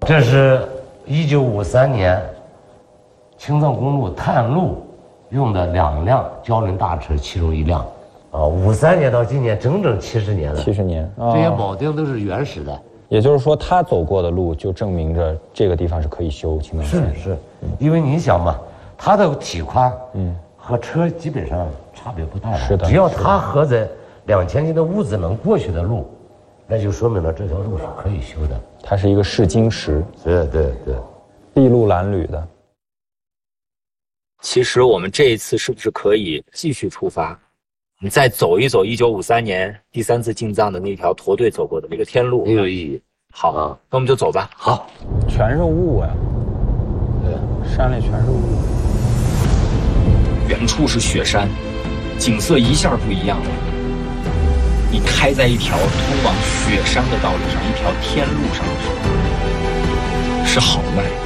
这是1953年青藏公路探路用的2辆胶轮大车，其中1辆。53年到今年整整70年了。 70年， 这些铆钉都是原始的。 也就是说，他走过的路就证明着这个地方是可以修青藏线。 是，因为你想嘛，它的体宽，和车基本上差别不大了。 是的， 只要它合在2000斤的物资能过去的路，那就说明了这条路是可以修的。 它是一个试金石。 对， 筚路蓝缕的。 其实我们这一次是不是可以继续出发？你再走一走1953年第3次进藏的那条驼队走过的那个天路， 很有意义。 好，那我们就走吧。 好， 全是雾呀。对，山里全是雾。 远处是雪山，景色一下不一样了。你开在一条通往雪山的道路上，一条天路上的时候，是好慢。